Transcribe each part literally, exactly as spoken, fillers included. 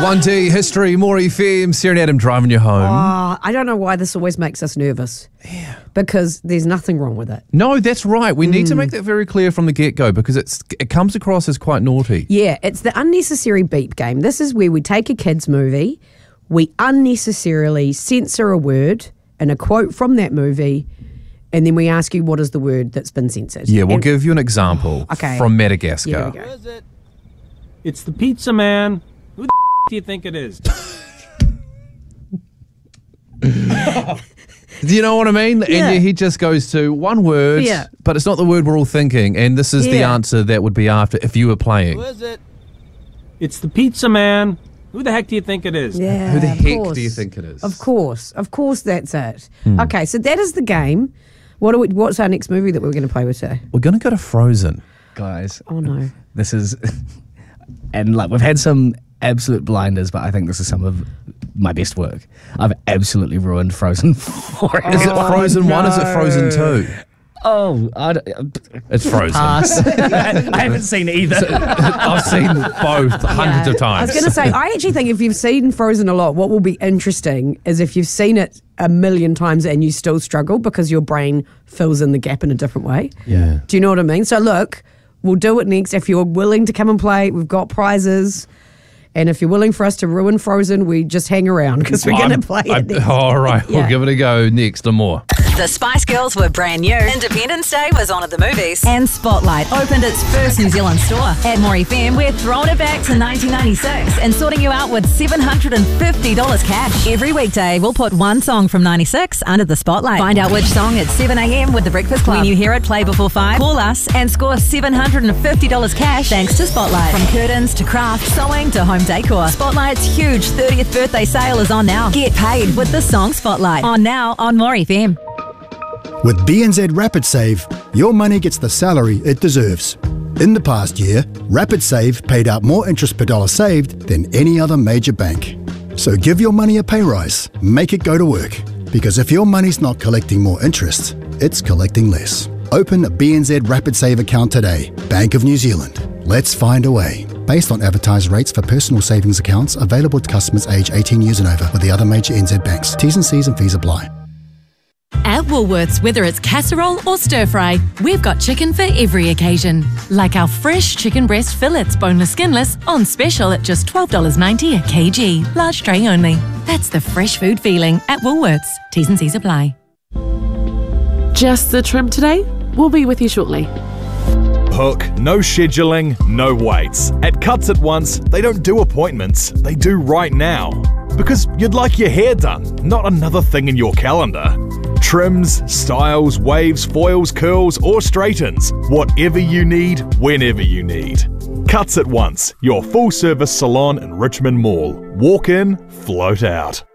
one D History, More F M, Sarah and Adam driving you home. Oh, I don't know why this always makes us nervous. Yeah. Because there's nothing wrong with it. No, that's right. We mm. need to make that very clear from the get-go because it's it comes across as quite naughty. Yeah, it's the unnecessary beep game. This is where we take a kid's movie, we unnecessarily censor a word and a quote from that movie, and then we ask you what is the word that's been censored. Yeah, we'll and, give you an example okay. from Madagascar. Yeah, there we go. What is it? It's the pizza man. Who the do you think it is? Do you know what I mean? Yeah. And he just goes to one word, yeah. but it's not the word we're all thinking. And this is yeah. the answer that would be after if you were playing. Who is it? It's the pizza man. Who the heck do you think it is? Yeah, Who the of heck course. do you think it is? Of course. Of course that's it. Hmm. Okay, so that is the game. What are we, what's our next movie that we're going to play with today? We're going to go to Frozen. Guys. Oh, no. This is... And like we've had some absolute blinders, but I think this is some of my best work. I've absolutely ruined Frozen four. Is it Frozen no. one? Is it Frozen two? Oh, I don't, It's Frozen. pass. I haven't seen either. I've seen both hundreds Yeah. of times. I was going to say, I actually think if you've seen Frozen a lot, what will be interesting is if you've seen it a million times and you still struggle because your brain fills in the gap in a different way. Yeah. Do you know what I mean? So look, we'll do it next. If you're willing to come and play, we've got prizes. And if you're willing for us to ruin Frozen, we just hang around because we're going to play I'm, it next. all right, Yeah. we'll give it a go next or more. The Spice Girls were brand new. Independence Day was on at the movies. And Spotlight opened its first New Zealand store. At More F M, we're throwing it back to nineteen ninety-six and sorting you out with seven hundred fifty dollars cash. Every weekday, we'll put one song from ninety-six under the Spotlight. Find out which song at seven a.m. with The Breakfast Club. When you hear it play before five, call us and score seven hundred fifty dollars cash thanks to Spotlight. From curtains to craft, sewing to home decor, Spotlight's huge thirtieth birthday sale is on now. Get paid with the song Spotlight. On now on More F M. With B N Z Rapid Save, your money gets the salary it deserves. In the past year, Rapid Save paid out more interest per dollar saved than any other major bank. So give your money a pay rise, make it go to work. Because if your money's not collecting more interest, it's collecting less. Open a B N Z Rapid Save account today. Bank of New Zealand. Let's find a way. Based on advertised rates for personal savings accounts available to customers aged eighteen years and over with the other major N Z banks. T's and C's and fees apply. At Woolworths, whether it's casserole or stir-fry, we've got chicken for every occasion. Like our fresh chicken breast fillets, boneless, skinless, on special at just twelve dollars ninety a kg. Large tray only. That's the fresh food feeling at Woolworths. T's and C's apply. Just the trim today? We'll be with you shortly. Hook, no scheduling, no waits. At Cuts At Once, they don't do appointments, they do right now. Because you'd like your hair done, not another thing in your calendar. Trims, styles, waves, foils, curls, or straightens. Whatever you need, whenever you need. Cuts At Once, your full-service salon in Richmond Mall. Walk in, float out.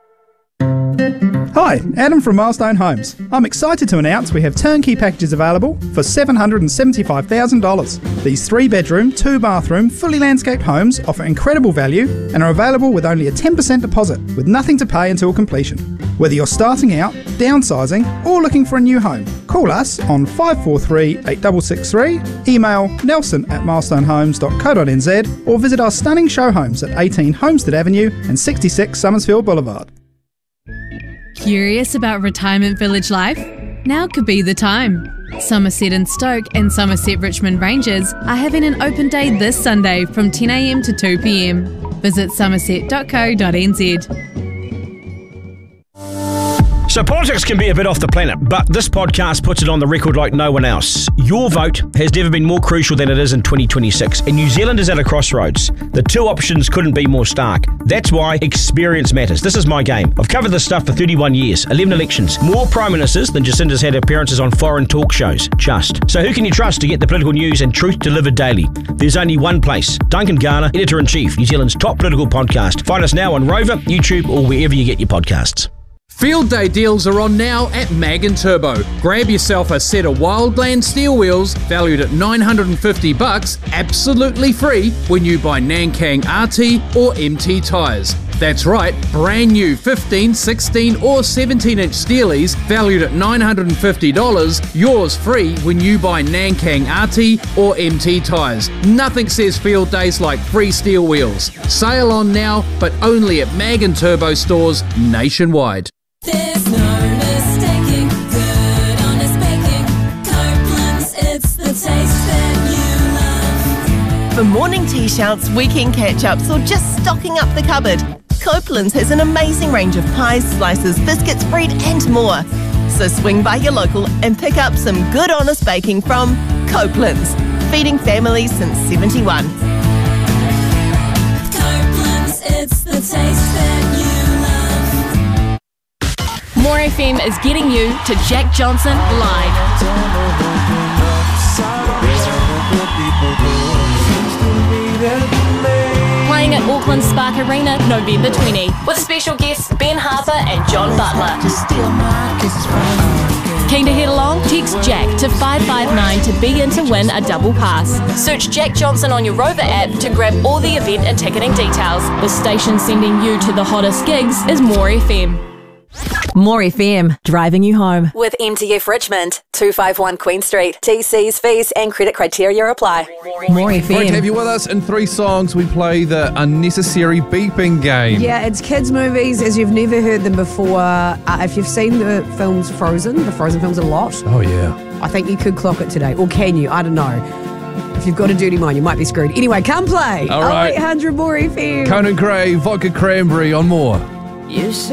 Hi, Adam from Milestone Homes. I'm excited to announce we have turnkey packages available for seven hundred seventy-five thousand dollars. These three-bedroom, two-bathroom, fully landscaped homes offer incredible value and are available with only a ten percent deposit, with nothing to pay until completion. Whether you're starting out, downsizing, or looking for a new home, call us on five four three, eight six six three, email nelson at milestonehomes dot co dot n z, or visit our stunning show homes at eighteen Homestead Avenue and sixty-six Summersfield Boulevard. Curious about retirement village life? Now could be the time. Somerset and Stoke and Somerset Richmond Rangers are having an open day this Sunday from ten a.m. to two p.m. Visit somerset dot co dot n z. So politics can be a bit off the planet, but this podcast puts it on the record like no one else. Your vote has never been more crucial than it is in twenty twenty-six, and New Zealand is at a crossroads. The two options couldn't be more stark. That's why experience matters. This is my game. I've covered this stuff for thirty-one years, eleven elections, more prime ministers than Jacinda's had appearances on foreign talk shows. Just. So who can you trust to get the political news and truth delivered daily? There's only one place. Duncan Garner, Editor-in-Chief, New Zealand's top political podcast. Find us now on Rover, YouTube, or wherever you get your podcasts. Field day deals are on now at Mag and Turbo. Grab yourself a set of Wildland steel wheels valued at nine hundred fifty bucks, absolutely free when you buy Nankang R T or M T tyres. That's right, brand new fifteen, sixteen or seventeen inch steelies valued at nine hundred fifty dollars, yours free when you buy Nankang R T or M T tyres. Nothing says field days like free steel wheels. Sale on now, but only at Mag and Turbo stores nationwide. There's no mistaking good, honest baking. Copeland's, it's the taste that you love. For morning tea shouts, weekend catch-ups or just stocking up the cupboard, Copeland's has an amazing range of pies, slices, biscuits, bread and more. So swing by your local and pick up some good honest baking from Copeland's, feeding families since seventy-one. Copeland's, it's the taste that you love. More F M is getting you to Jack Johnson live. Playing at Auckland Spark Arena November twentieth with special guests Ben Harper and John Butler. Keen to head along? Text Jack to five five nine to be in to win a double pass. Search Jack Johnson on your Rover app to grab all the event and ticketing details. The station sending you to the hottest gigs is More F M. More F M, driving you home. With M T F Richmond, two fifty-one Queen Street. T Cs, fees and credit criteria apply. More F M. Great to have you with us. In three songs, we play the unnecessary beeping game. Yeah, it's kids' movies as you've never heard them before. Uh, if you've seen the films Frozen, the Frozen films a lot. Oh, yeah. I think you could clock it today. Or can you? I don't know. If you've got a dirty mind, you might be screwed. Anyway, come play. All right. oh eight hundred More F M. Conan Gray, Vodka Cranberry on More. You say